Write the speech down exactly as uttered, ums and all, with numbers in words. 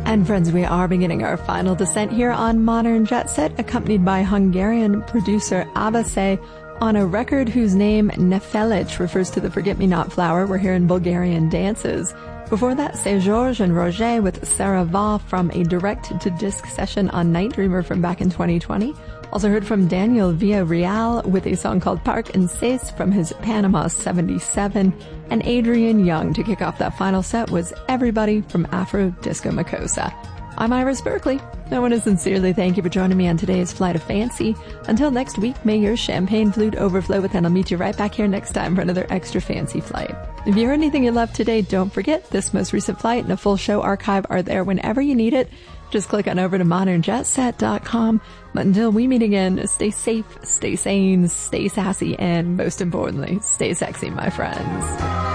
And friends, we are beginning our final descent here on Modern Jet Set, accompanied by Hungarian producer Avase on a record whose name Nefelic refers to the forget-me-not flower we're hearing Bulgarian dances. Before that, C'est Georges and Roger with Sarah Va from a direct-to-disc session on Night Dreamer from back in twenty twenty. Also heard from Daniel Villarreal with a song called Park and Seis from his Panama seventy-seven. And Adrian Young to kick off that final set was Everybody from Afro Disco Makossa. I'm Iris Berkeley. I want to sincerely thank you for joining me on today's Flight of Fancy. Until next week, may your champagne flute overflow with, and I'll meet you right back here next time for another extra fancy flight. If you heard anything you loved today, don't forget this most recent flight and a full show archive are there whenever you need it. Just click on over to modern jet set dot com. But until we meet again, stay safe, stay sane, stay sassy, and most importantly, stay sexy, my friends.